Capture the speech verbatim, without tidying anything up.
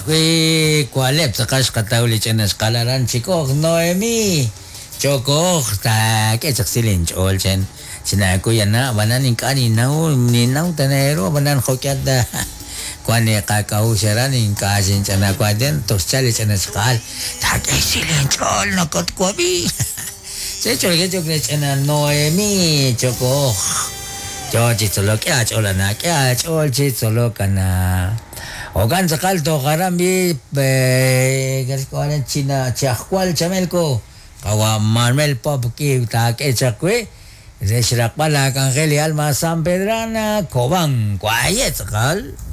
Kwi kualep sakash katawli chenas kalaran chikok Noemi. Chokok ta ke chaksilin chol chen. Sina kuya na banan inkani nau ni nau tanero banan khokyat da. Kwane kakau sharan inkasin chana kwaden tos chali chenas kal. Ta ke silin chol nakot kwabi. Se chol ke chokle chena Noemi chokok. Cho chitsolo kya chola na kya chol chitsolo kana. Ogan sakal to karambi be gaskolan china chakwal chamelko kawa marmel pop ki ta ke chakwe resrak pala kangeli alma San Pedrana kobang kwayet sakal